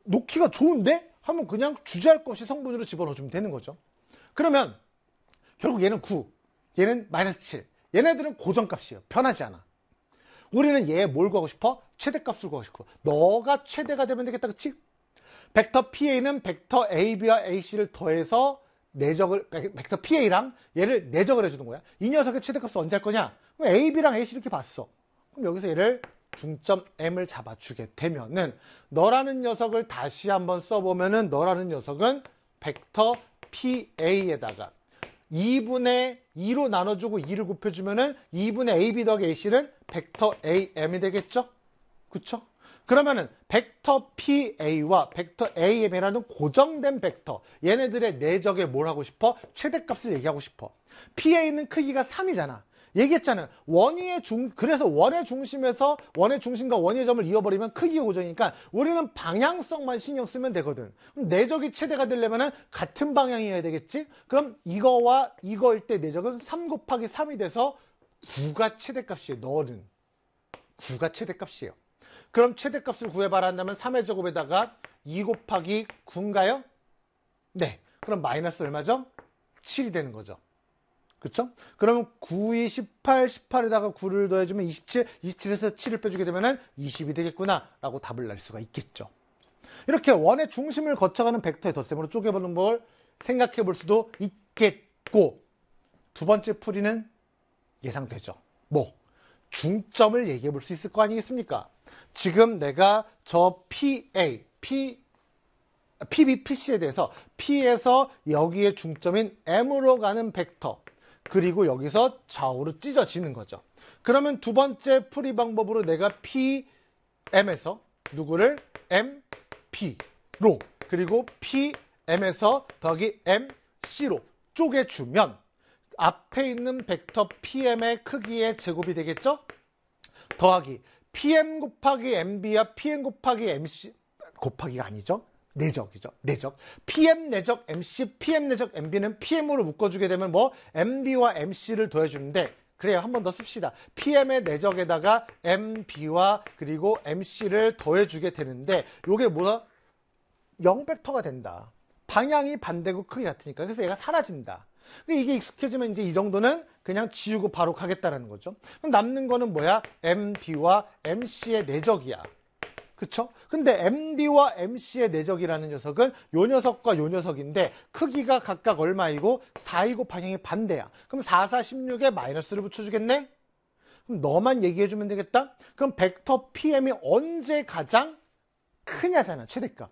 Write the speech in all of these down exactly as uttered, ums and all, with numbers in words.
놓기가 좋은데? 하면 그냥 주저할 것 없이 성분으로 집어넣어주면 되는 거죠. 그러면 결국 얘는 구, 얘는 마이너스 칠. 얘네들은 고정값이에요. 변하지 않아. 우리는 얘 뭘 구하고 싶어? 최대값을 구하고 싶어. 너가 최대가 되면 되겠다, 그치? 벡터 피에이는 벡터 에이비와 에이씨를 더해서 내적을, 벡터 피에이랑 얘를 내적을 해주는 거야. 이 녀석의 최대값을 언제 할 거냐? 그럼 에이비랑 에이씨 이렇게 봤어. 그럼 여기서 얘를 중점 M을 잡아주게 되면은 너라는 녀석을 다시 한번 써보면은 너라는 녀석은 벡터 피에이에다가 이분의 이로 나눠주고 이를 곱해주면은 이분의 에이비 더하기 에이씨는 벡터 에이엠이 되겠죠? 그쵸? 그러면은 벡터 피에이와 벡터 에이엠이라는 고정된 벡터, 얘네들의 내적에 뭘 하고 싶어? 최대값을 얘기하고 싶어. 피에이는 크기가 삼이잖아. 얘기했잖아. 원위의 중, 그래서 원의 중심에서 원의 중심과 원의 점을 이어버리면 크기가 고정이니까 우리는 방향성만 신경 쓰면 되거든. 그럼 내적이 최대가 되려면은 같은 방향이어야 되겠지? 그럼 이거와 이거일 때 내적은 삼 곱하기 삼이 돼서 구가 최대값이에요. 너는. 구가 최대값이에요. 그럼 최대값을 구해봐라 한다면 삼의 제곱에다가 이 곱하기 구인가요? 네. 그럼 마이너스 얼마죠? 칠이 되는 거죠. 그쵸? 그러면 구, 이, 십팔, 십팔에다가 구를 더해주면 이십칠, 이십칠에서 칠을 빼주게 되면 이십이 되겠구나 라고 답을 낼 수가 있겠죠. 이렇게 원의 중심을 거쳐가는 벡터의 덧셈으로 쪼개보는 걸 생각해 볼 수도 있겠고, 두 번째 풀이는 예상되죠. 뭐? 중점을 얘기해 볼 수 있을 거 아니겠습니까? 지금 내가 저 피에이, P, 피비, 피씨에 대해서 P에서 여기에 중점인 M으로 가는 벡터, 그리고 여기서 좌우로 찢어지는 거죠. 그러면 두 번째 풀이 방법으로 내가 피엠에서 누구를 엠피로 그리고 피엠에서 더하기 엠씨로 쪼개주면 앞에 있는 벡터 피엠의 크기의 제곱이 되겠죠? 더하기 피엠 곱하기 엠비와 피엠 곱하기 엠씨 곱하기가 아니죠? 내적이죠. 내적. 피엠 내적 엠씨, 피엠 내적 엠비는 피엠으로 묶어주게 되면 뭐 엠비와 엠씨를 더해주는데, 그래요. 한 번 더 씁시다. 피엠의 내적에다가 엠비와 그리고 엠씨를 더해주게 되는데 요게 뭐야? 영 벡터가 된다. 방향이 반대고 크기 같으니까. 그래서 얘가 사라진다. 이게 익숙해지면 이제 이 정도는 그냥 지우고 바로 가겠다라는 거죠. 그럼 남는 거는 뭐야? 엠비와 엠씨의 내적이야. 그쵸? 근데 엠비와 엠씨의 내적이라는 녀석은 요 녀석과 요 녀석인데 크기가 각각 얼마이고 사이고 방향이 반대야. 그럼 사, 사, 십육에 마이너스를 붙여주겠네? 그럼 너만 얘기해주면 되겠다? 그럼 벡터 피엠이 언제 가장 크냐잖아, 최대값.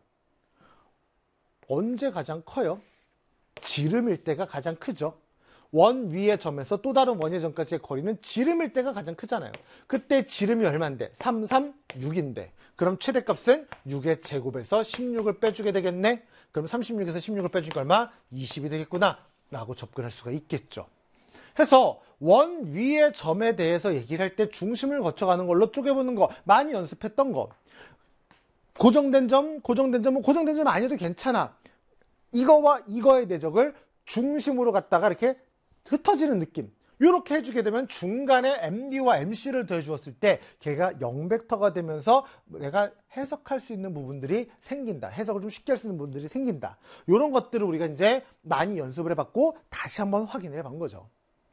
언제 가장 커요? 지름일 때가 가장 크죠. 원 위의 점에서 또 다른 원의 점까지의 거리는 지름일 때가 가장 크잖아요. 그때 지름이 얼만데? 삼, 삼, 육인데. 그럼 최대값은 육의 제곱에서 십육을 빼주게 되겠네? 그럼 삼십육에서 십육을 빼주니까 얼마? 이십이 되겠구나 라고 접근할 수가 있겠죠. 해서 원 위의 점에 대해서 얘기를 할 때 중심을 거쳐가는 걸로 쪼개보는 거, 많이 연습했던 거. 고정된 점, 고정된 점은 고정된 점 아니어도 괜찮아. 이거와 이거의 내적을 중심으로 갖다가 이렇게 흩어지는 느낌. 이렇게 해주게 되면 중간에 엠비와 엠씨를 더해주었을 때 걔가 영 벡터가 되면서 내가 해석할 수 있는 부분들이 생긴다. 해석을 좀 쉽게 할 수 있는 부분들이 생긴다. 이런 것들을 우리가 이제 많이 연습을 해봤고 다시 한번 확인을 해본 거죠.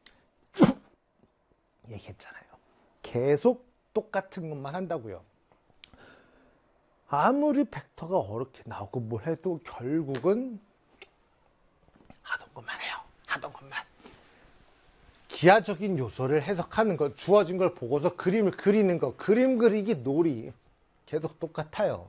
얘기했잖아요. 계속 똑같은 것만 한다고요. 아무리 벡터가 어렵게 나오고 뭘 해도 결국은 하던 것만 해요. 하던 것만. 기하적인 요소를 해석하는 것, 주어진 걸 보고서 그림을 그리는 것, 그림 그리기 놀이 계속 똑같아요.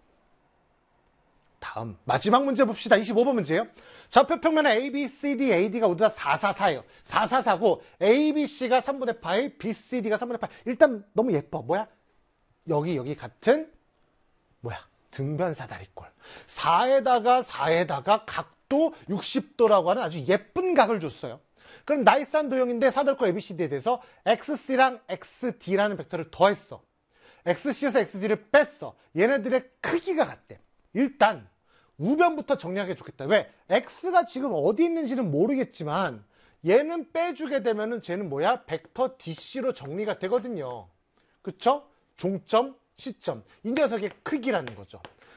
다음 마지막 문제 봅시다. 이십오 번 문제예요. 좌표평면에 A, B, C, D, A, D가 모두 다 사, 사, 사예요. 사, 사, 사고 A, B, C가 삼분의 파이, B, C, D가 삼분의 파이. 일단 너무 예뻐. 뭐야? 여기 여기 같은 뭐야? 등변사다리꼴. 사에다가 사에다가 각도 육십 도라고 하는 아주 예쁜 각을 줬어요. 그럼 나이스한 도형인데 사다리꼴 에이비씨디에 대해서 엑스씨랑 엑스디라는 벡터를 더했어. 엑스씨에서 엑스디를 뺐어. 얘네들의 크기가 같대. 일단 우변부터 정리하게 좋겠다. 왜? X가 지금 어디 있는지는 모르겠지만 얘는 빼주게 되면은 쟤는 뭐야? 벡터 디씨로 정리가 되거든요. 그쵸? 종점, 시점. 이 녀석의 크기라는 거죠.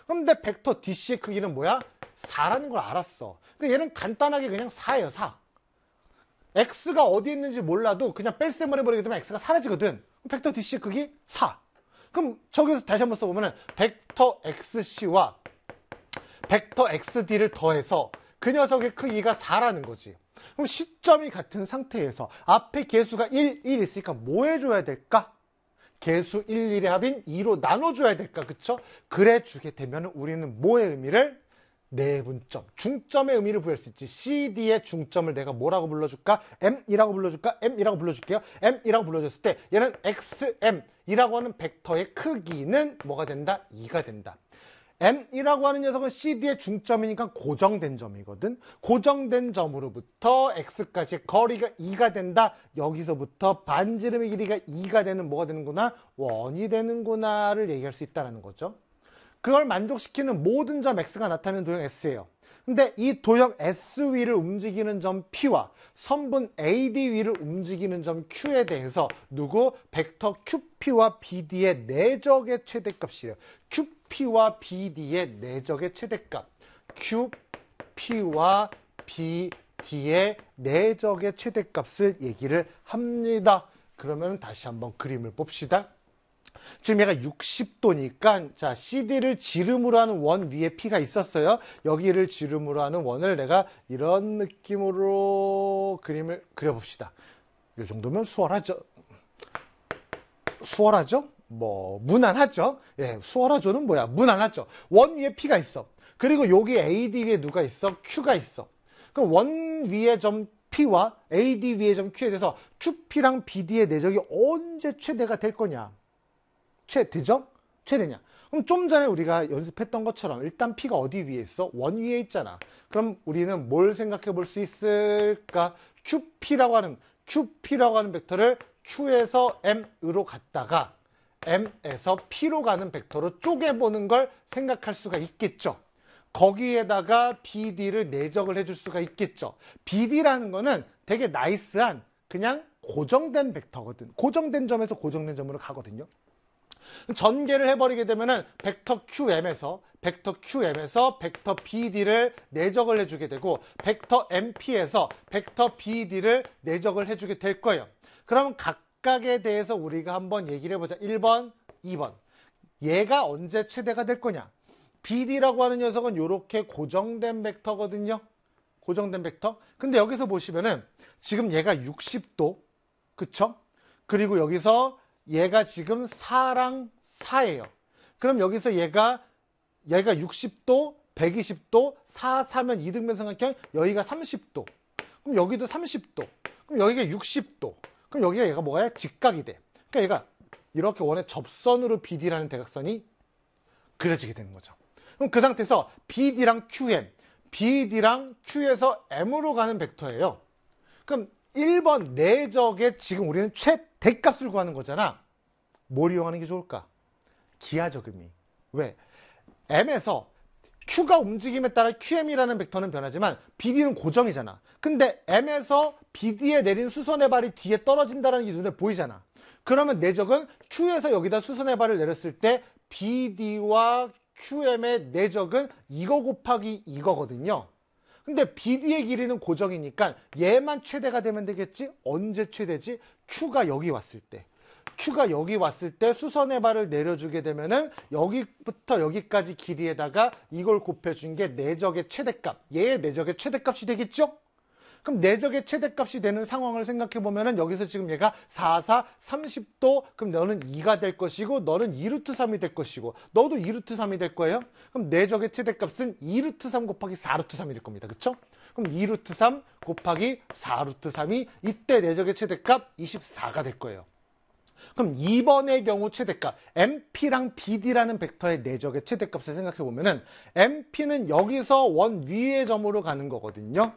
근데 벡터 디씨의 크기는 뭐야? 사라는 걸 알았어. 근데 얘는 간단하게 그냥 사예요, 사. x가 어디 있는지 몰라도 그냥 뺄셈을 해버리게 되면 x가 사라지거든. 벡터 디씨의 크기 사. 그럼 저기서 다시 한번 써보면은 벡터 엑스씨와 벡터 엑스디를 더해서 그 녀석의 크기가 사라는 거지. 그럼 시점이 같은 상태에서 앞에 개수가 일, 일 있으니까 뭐 해줘야 될까? 개수 일, 일의 합인 이로 나눠줘야 될까? 그쵸? 그래 주게 되면 우리는 뭐의 의미를? 내분점, 중점의 의미를 부여할 수 있지. 씨디의 중점을 내가 뭐라고 불러줄까? M이라고 불러줄까? M이라고 불러줄게요. M이라고 불러줬을 때 얘는 엑스엠이라고 하는 벡터의 크기는 뭐가 된다? 이가 된다. M이라고 하는 녀석은 씨디의 중점이니까 고정된 점이거든. 고정된 점으로부터 X까지의 거리가 이가 된다. 여기서부터 반지름의 길이가 이가 되는 뭐가 되는구나? 원이 되는구나를 얘기할 수 있다는 거죠. 그걸 만족시키는 모든 점 X가 나타내는 도형 S예요. 근데 이 도형 S 위를 움직이는 점 P와 선분 에이디 위를 움직이는 점 Q에 대해서 누구? 벡터 큐피와 비디의 내적의 최대값이에요. 큐피와 비디의 내적의 최대값. 큐피와 비디의 내적의 최대값을 얘기를 합니다. 그러면 다시 한번 그림을 봅시다. 지금 얘가 육십 도니까 자 씨디를 지름으로 하는 원 위에 P가 있었어요. 여기를 지름으로 하는 원을 내가 이런 느낌으로 그림을 그려봅시다. 이 정도면 수월하죠. 수월하죠? 뭐 무난하죠? 예, 수월하죠는 뭐야? 무난하죠. 원 위에 P가 있어. 그리고 여기 에이디 위에 누가 있어? Q가 있어. 그럼 원 위에 점 P와 에이디 위에 점 Q에 대해서 큐피랑 비디의 내적이 언제 최대가 될 거냐? 최대죠? 최대냐? 그럼 좀 전에 우리가 연습했던 것처럼 일단 P가 어디 위에 있어? 원 위에 있잖아. 그럼 우리는 뭘 생각해 볼 수 있을까? 큐피라고 하는 큐피라고 하는 벡터를 Q에서 M으로 갔다가 M에서 P로 가는 벡터로 쪼개보는 걸 생각할 수가 있겠죠. 거기에다가 비디를 내적을 해줄 수가 있겠죠. 비디라는 거는 되게 나이스한 그냥 고정된 벡터거든. 고정된 점에서 고정된 점으로 가거든요. 전개를 해버리게 되면은 벡터 큐엠에서 벡터 큐엠에서 벡터 비디를 내적을 해주게 되고 벡터 엠피에서 벡터 비디를 내적을 해주게 될 거예요. 그럼 각각에 대해서 우리가 한번 얘기를 해보자. 일 번, 이 번. 얘가 언제 최대가 될 거냐? 비디라고 하는 녀석은 이렇게 고정된 벡터거든요. 고정된 벡터. 근데 여기서 보시면은 지금 얘가 육십 도, 그쵸? 그리고 여기서 얘가 지금 사랑 사예요. 그럼 여기서 얘가 얘가 육십 도, 백이십 도, 사, 사면 이등변삼각형 여기가 삼십 도. 그럼 여기도 삼십 도. 그럼 여기가 육십 도. 그럼 여기가 얘가 뭐야? 직각이 돼. 그러니까 얘가 이렇게 원의 접선으로 비디라는 대각선이 그려지게 되는 거죠. 그럼 그 상태에서 비디랑 큐엠, 비디랑 Q에서 M으로 가는 벡터예요. 그럼 일 번 내적에 지금 우리는 최대값을 구하는 거잖아. 뭘 이용하는 게 좋을까? 기하적 의미. 왜? M에서 Q가 움직임에 따라 큐엠이라는 벡터는 변하지만 비디는 고정이잖아. 근데 M에서 비디에 내린 수선의 발이 뒤에 떨어진다는 게 눈에 보이잖아. 그러면 내적은 Q에서 여기다 수선의 발을 내렸을 때 비디와 큐엠의 내적은 이거 곱하기 이거거든요. 근데 비디의 길이는 고정이니까 얘만 최대가 되면 되겠지? 언제 최대지? Q가 여기 왔을 때. Q가 여기 왔을 때 수선의 발을 내려주게 되면은 여기부터 여기까지 길이에다가 이걸 곱해준 게 내적의 최대값. 얘의 내적의 최대값이 되겠죠? 그럼 내적의 최대값이 되는 상황을 생각해 보면은 여기서 지금 얘가 사, 사, 삼십 도, 그럼 너는 이가 될 것이고 너는 이 루트 삼이 될 것이고 너도 이 루트 삼이 될 거예요. 그럼 내적의 최대값은 이 루트 삼 곱하기 사 루트 삼이 될 겁니다. 그쵸? 그럼 이 루트 삼 곱하기 사 루트 삼이 이때 내적의 최대값 이십사가 될 거예요. 그럼 이 번의 경우 최대값 엠피랑 비디라는 벡터의 내적의 최대값을 생각해 보면은 엠피는 여기서 원 위의 점으로 가는 거거든요.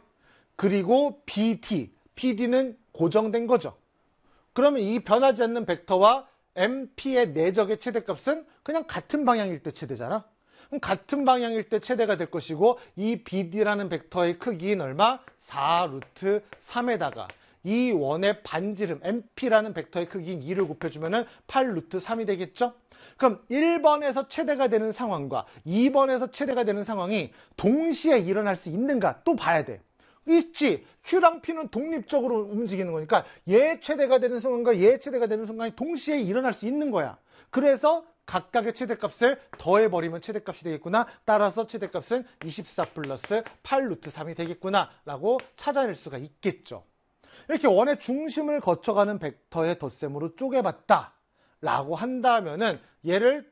그리고 비디, 비디는 고정된 거죠. 그러면 이 변하지 않는 벡터와 엠피의 내적의 최대값은 그냥 같은 방향일 때 최대잖아. 그럼 같은 방향일 때 최대가 될 것이고 이 비디라는 벡터의 크기는 얼마? 사 루트 삼에다가 이 원의 반지름 엠피라는 벡터의 크기인 이를 곱해주면 팔 루트 삼이 되겠죠? 그럼 일 번에서 최대가 되는 상황과 이 번에서 최대가 되는 상황이 동시에 일어날 수 있는가 또 봐야 돼. 있지. Q랑 P는 독립적으로 움직이는 거니까 얘 최대가 되는 순간과 얘 최대가 되는 순간이 동시에 일어날 수 있는 거야. 그래서 각각의 최대값을 더해버리면 최대값이 되겠구나. 따라서 최대값은 이십사 플러스 팔 루트 삼이 되겠구나 라고 찾아낼 수가 있겠죠. 이렇게 원의 중심을 거쳐가는 벡터의 덧셈으로 쪼개봤다 라고 한다면은 얘를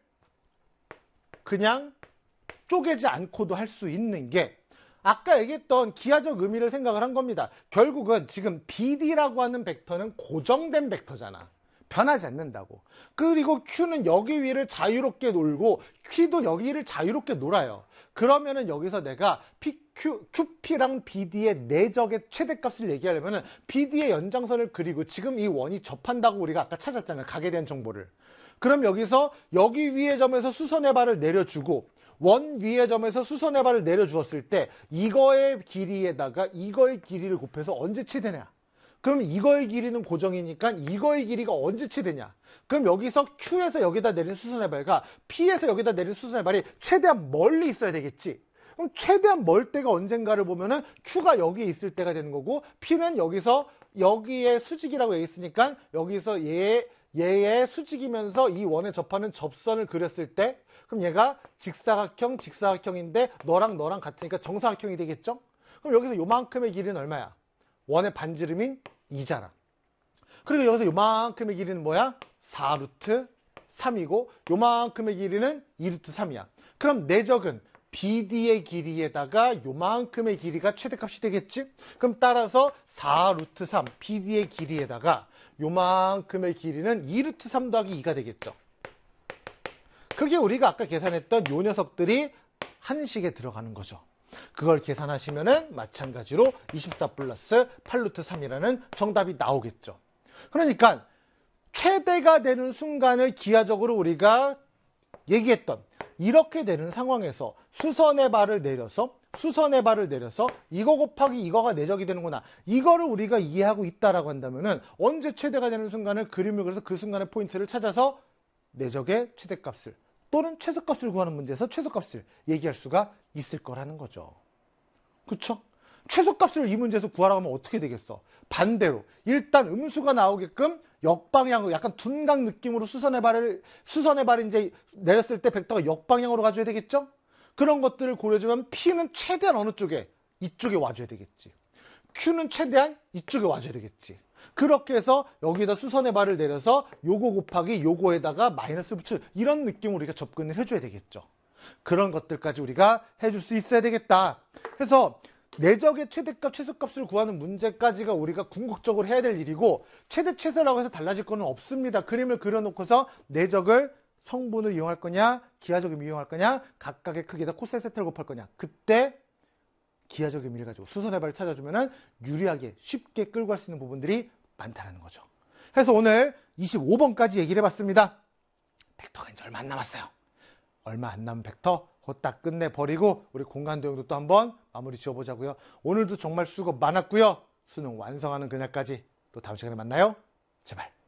그냥 쪼개지 않고도 할 수 있는 게 아까 얘기했던 기하적 의미를 생각을 한 겁니다. 결국은 지금 비디라고 하는 벡터는 고정된 벡터잖아. 변하지 않는다고. 그리고 Q는 여기 위를 자유롭게 놀고 Q도 여기 위를 자유롭게 놀아요. 그러면은 여기서 내가 P, Q, 큐피랑 비디의 내적의 최대값을 얘기하려면은 비디의 연장선을 그리고 지금 이 원이 접한다고 우리가 아까 찾았잖아요. 각에 대한 정보를. 그럼 여기서 여기 위의 점에서 수선의 발을 내려주고 원 위의 점에서 수선의 발을 내려주었을 때 이거의 길이에다가 이거의 길이를 곱해서 언제 최대냐? 그럼 이거의 길이는 고정이니까 이거의 길이가 언제 최대냐? 그럼 여기서 Q에서 여기다 내린 수선의 발과 P에서 여기다 내린 수선의 발이 최대한 멀리 있어야 되겠지? 그럼 최대한 멀 때가 언젠가를 보면은 Q가 여기에 있을 때가 되는 거고 P는 여기서 여기에 수직이라고 얘기했으니까 여기서 얘, 얘의 수직이면서 이 원에 접하는 접선을 그렸을 때 그럼 얘가 직사각형, 직사각형인데 너랑 너랑 같으니까 정사각형이 되겠죠? 그럼 여기서 요만큼의 길이는 얼마야? 원의 반지름인 이잖아. 그리고 여기서 요만큼의 길이는 뭐야? 사 루트 삼이고 요만큼의 길이는 이 루트 삼이야. 그럼 내적은 비디의 길이에다가 요만큼의 길이가 최대값이 되겠지? 그럼 따라서 사 루트 삼 비디의 길이에다가 요만큼의 길이는 이 루트 삼 더하기 이가 되겠죠. 그게 우리가 아까 계산했던 요 녀석들이 한식에 들어가는 거죠. 그걸 계산하시면은 마찬가지로 이십사 플러스 팔 루트 삼이라는 정답이 나오겠죠. 그러니까 최대가 되는 순간을 기하적으로 우리가 얘기했던 이렇게 되는 상황에서 수선의 발을 내려서 수선의 발을 내려서 이거 곱하기 이거가 내적이 되는구나. 이거를 우리가 이해하고 있다라고 한다면은 언제 최대가 되는 순간을 그림을 그려서 그 순간의 포인트를 찾아서 내적의 최대값을 또는 최소값을 구하는 문제에서 최소값을 얘기할 수가 있을 거라는 거죠. 그쵸? 최소값을 이 문제에서 구하라고 하면 어떻게 되겠어? 반대로 일단 음수가 나오게끔 역방향으로 약간 둔각 느낌으로 수선의 발을 수선의 발을 이제 내렸을 때 벡터가 역방향으로 가줘야 되겠죠? 그런 것들을 고려해주면 P는 최대한 어느 쪽에? 이쪽에 와줘야 되겠지. Q는 최대한 이쪽에 와줘야 되겠지. 그렇게 해서 여기다 수선의 발을 내려서 요거 곱하기 요거에다가 마이너스 붙여 이런 느낌으로 우리가 접근을 해줘야 되겠죠. 그런 것들까지 우리가 해줄 수 있어야 되겠다. 그래서 내적의 최대값, 최소값을 구하는 문제까지가 우리가 궁극적으로 해야 될 일이고 최대, 최소라고 해서 달라질 거는 없습니다. 그림을 그려놓고서 내적을 성분을 이용할 거냐, 기하적 의미 이용할 거냐, 각각의 크기에다 코사인 세타를 곱할 거냐. 그때 기하적 의미를 가지고 수선의 발을 찾아주면 유리하게 쉽게 끌고 갈 수 있는 부분들이 많다는 거죠. 그래서 오늘 이십오 번까지 얘기를 해봤습니다. 벡터가 이제 얼마 안 남았어요. 얼마 안 남은 벡터 딱 끝내버리고 우리 공간 도형도 또 한번 마무리 지어보자고요. 오늘도 정말 수고 많았고요. 수능 완성하는 그날까지 또 다음 시간에 만나요. 제발.